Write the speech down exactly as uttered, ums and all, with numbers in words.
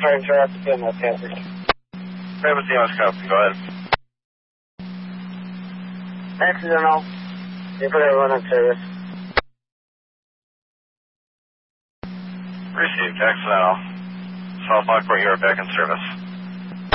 trying to turn out to be my Panthers. Raven Team, Wisconsin, go ahead. Accidental. You put everyone on service. Received, accidental. South Lockport, you are back in service.